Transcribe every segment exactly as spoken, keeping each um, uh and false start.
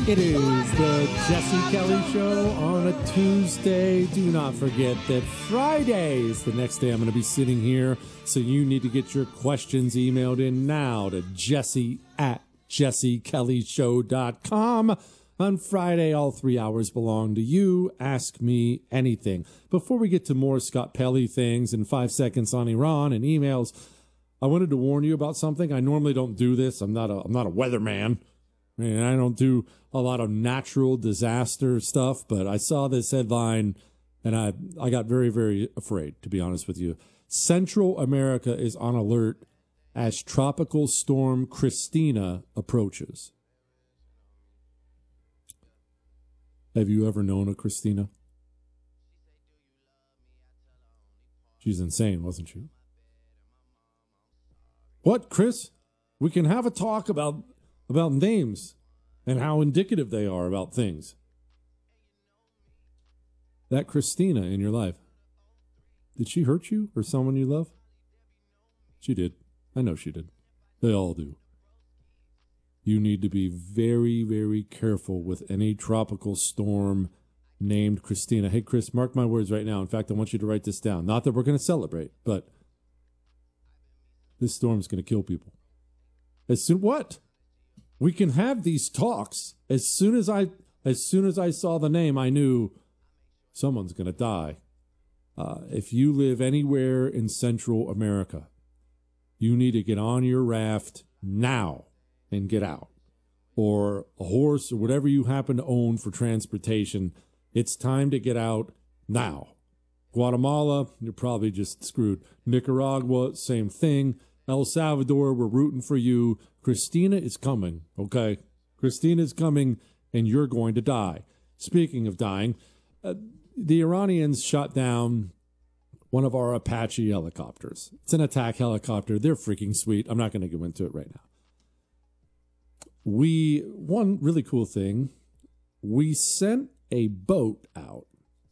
It is the Jesse Kelly Show on a Tuesday. Do not forget that Friday is the next day I'm going to be sitting here, so you need to get your questions emailed in now to Jesse at jesse kelly show dot com. On Friday, all three hours belong to you. Ask me anything. Before we get to more Scott Pelley things and five seconds on Iran and emails, I wanted to warn you about something. I normally don't do this. I'm not a, I'm not a weatherman. I mean, I don't do a lot of natural disaster stuff, but I saw this headline and I, I got very, very afraid, to be honest with you. Central America is on alert as Tropical Storm Christina approaches. Have you ever known a Christina? She's insane, wasn't she? What, Chris? We can have a talk about about names and how indicative they are about things. That Christina in your life, did she hurt you or someone you love? She did. I know she did. They all do. You need to be very, very careful with any tropical storm named Christina. Hey, Chris, mark my words right now. In fact, I want you to write this down. Not that we're going to celebrate, but this storm's going to kill people. As soon what? We can have these talks. As soon as I, as soon as I saw the name, I knew someone's going to die. Uh, if you live anywhere in Central America, you need to get on your raft now and get out. Or a horse or whatever you happen to own for transportation. It's time to get out now. Guatemala, you're probably just screwed. Nicaragua, same thing. El Salvador, we're rooting for you. Christina is coming, okay? Christina is coming, and you're going to die. Speaking of dying, uh, the Iranians shot down one of our Apache helicopters. It's an attack helicopter. They're freaking sweet. I'm not going to go into it right now. We, one really cool thing, we sent a boat out.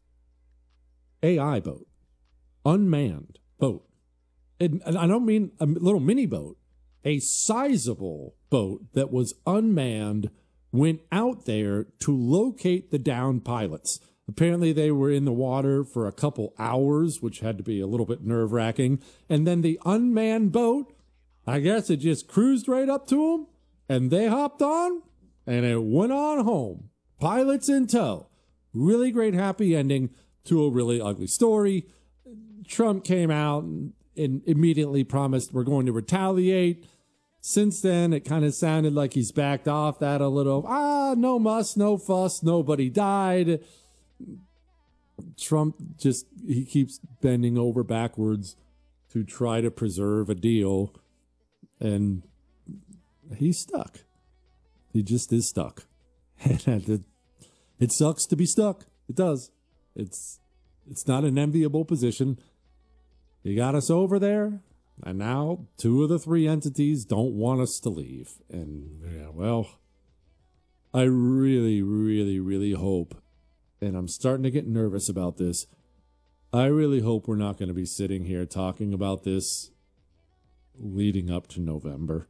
A I boat. Unmanned boat. And, and I don't mean a little mini boat. A sizable boat that was unmanned went out there to locate the downed pilots. Apparently they were in the water for a couple hours, which had to be a little bit nerve-wracking. And then the unmanned boat, I guess it just cruised right up to them, and they hopped on, and it went on home. Pilots in tow. Really great happy ending to a really ugly story. Trump came out and, and immediately promised we're going to retaliate. Since then, it kind of sounded like he's backed off that a little. Ah, no muss, no fuss, nobody died. Trump just, he keeps bending over backwards to try to preserve a deal, and he's stuck. He just is stuck. And it sucks to be stuck. It does. It's it's not an enviable position. You got us over there, and now two of the three entities don't want us to leave. And, yeah, well, I really, really, really hope, and I'm starting to get nervous about this, I really hope we're not going to be sitting here talking about this leading up to November.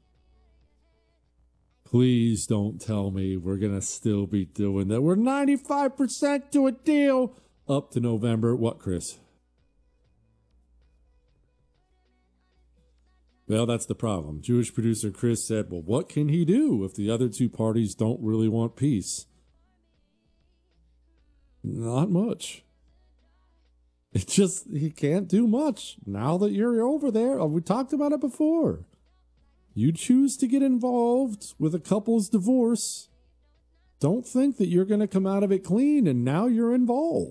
Please don't tell me we're going to still be doing that. We're ninety-five percent to a deal up to November. What, Chris? Well, that's the problem. Jewish producer Chris said, well, what can he do if the other two parties don't really want peace? Not much. It just, he can't do much now that you're over there. We talked about it before. You choose to get involved with a couple's divorce. Don't think that you're going to come out of it clean, and now you're involved.